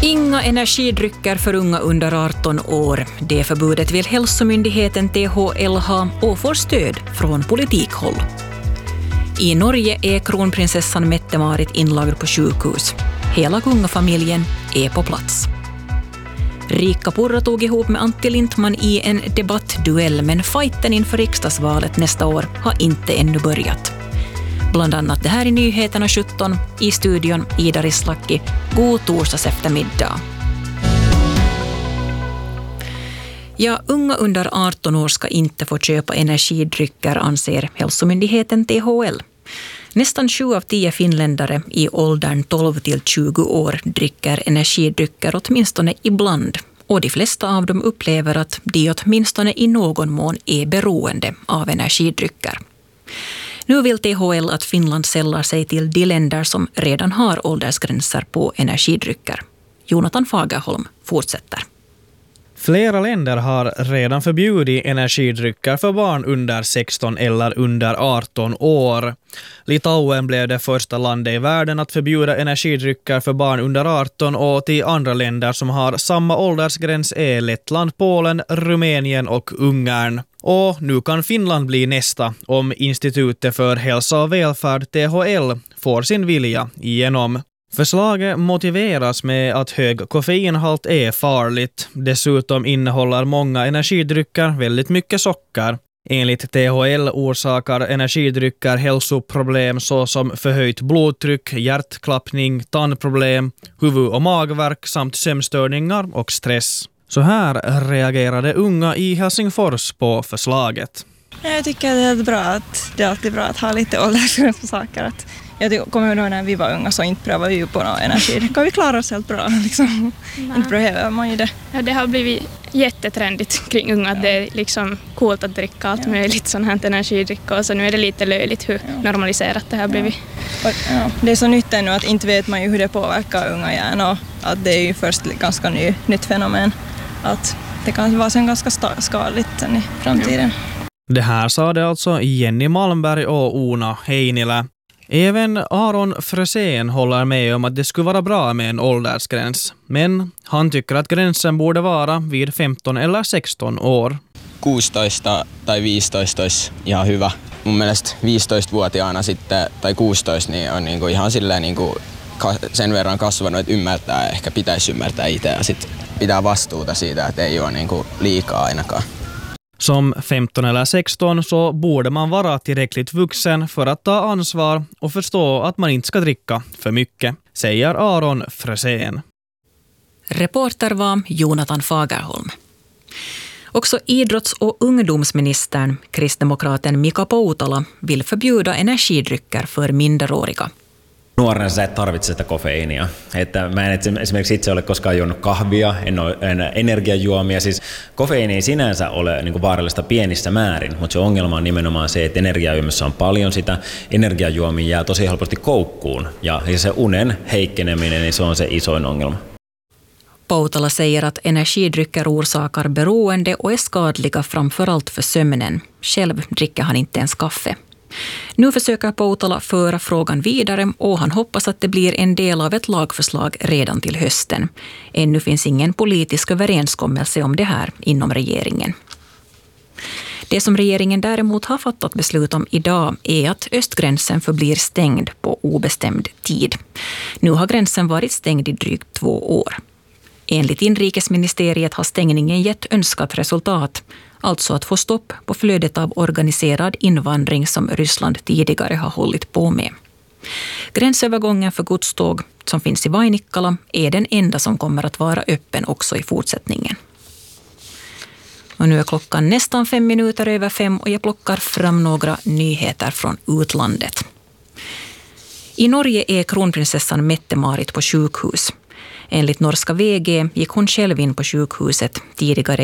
Inga energidrycker för unga under 18 år. Det förbudet vill hälsomyndigheten THL ha och får stöd från politikhåll. I Norge är kronprinsessan Mette-Marit inlagd på sjukhus. Hela kungafamiljen är på plats. Rika Purra tog ihop med Antti Lindman i en debattduell, men fighten inför riksdagsvalet nästa år har inte ännu börjat. Bland annat det här i Nyheterna 17, i studion Ida Rislaki. God torsdags eftermiddag. Ja, unga under 18 år ska inte få köpa energidrycker, anser hälsomyndigheten THL. Nästan 7 av 10 finländare i åldern 12 till 20 år dricker energidrycker åtminstone ibland. Och de flesta av dem upplever att de åtminstone i någon mån är beroende av energidrycker. Nu vill THL att Finland sällar sig till de länder som redan har åldersgränser på energidrycker. Jonathan Fagerholm fortsätter. Flera länder har redan förbjudit energidrycker för barn under 16 eller under 18 år. Litauen blev det första landet i världen att förbjuda energidrycker för barn under 18, och till andra länder som har samma åldersgräns är Lettland, Polen, Rumänien och Ungern. Och nu kan Finland bli nästa om Institutet för hälsa och välfärd THL får sin vilja igenom. Förslaget motiveras med att hög koffeinhalt är farligt. Dessutom innehåller många energidrycker väldigt mycket socker. Enligt THL orsakar energidrycker hälsoproblem såsom förhöjt blodtryck, hjärtklappning, tandproblem, huvud- och magvärk samt sömnstörningar och stress. Så här reagerade unga i Helsingfors på förslaget. Jag tycker det är alltid bra att ha lite åldersgräns på saker. Jag kommer ihåg när vi var unga så inte prövade vi på någon energi. Kan vi klara oss helt bra? Liksom. Inte behöver man ju det. Ja, det har blivit jättetrendigt kring unga. Att det är liksom coolt att dricka allt möjligt sån här energidricka. Och så nu är det lite löjligt hur normaliserat det har blivit. Ja. Det är så nytt ännu att inte vet man ju hur det påverkar unga hjärnor. Att det är ju först ganska nytt fenomen. Att det kan vara sen ganska skadligt sen i framtiden. Det här sa det alltså Jenny Malmberg och Ona Heinilä. Även Aron Frösén håller med om att det skulle vara bra med en åldersgräns. Men han tycker att gränsen borde vara vid 15 eller 16 år. 16 tai 15 olisi ihan hyvä. Mun mielestä 15-vuotiaana sitten, tai 16 niin on niinku ihan silleen niinku sen verran kasvanut, että ymmärtää, ehkä pitäisi ymmärtää itse ja sitten pitää vastuuta siitä, että ei ole niinku liikaa ainakaan. Som 15 eller 16 så borde man vara tillräckligt vuxen för att ta ansvar och förstå att man inte ska dricka för mycket, säger Aron Frösén. Reporter var Jonathan Fagerholm. Också idrotts- och ungdomsministern, kristdemokraten Mika Poutala, vill förbjuda energidrycker för minderåriga. Nuorena sä et tarvitse sitä kofeiinia. Että mä en esimerkiksi itse ole koskaan juonut kahvia, en ole energiajuomia. Siis kofeiini ei sinänsä ole niin kuin vaarallista pienissä määrin, mutta se ongelma on nimenomaan se, että energiajuomissa on paljon sitä. Energiajuomia jää tosi helposti koukkuun ja se unen heikkeneminen, niin se on se isoin ongelma. Poutala säger att energidrycker orsakar beroende och är skadliga framförallt för sömnen. Själv dricker han inte ens kaffe. Nu försöker Poutala föra frågan vidare och han hoppas att det blir en del av ett lagförslag redan till hösten. Ännu finns ingen politisk överenskommelse om det här inom regeringen. Det som regeringen däremot har fattat beslut om idag är att östgränsen förblir stängd på obestämd tid. Nu har gränsen varit stängd i drygt 2 år. Enligt inrikesministeriet har stängningen gett önskat resultat, alltså att få stopp på flödet av organiserad invandring som Ryssland tidigare har hållit på med. Gränsövergången för godståg som finns i Vainikkala är den enda som kommer att vara öppen också i fortsättningen. Och nu är klockan nästan 5 minuter över 5 och jag plockar fram några nyheter från utlandet. I Norge är kronprinsessan Mette-Marit på sjukhus. Enligt norska VG gick hon själv in på sjukhuset tidigare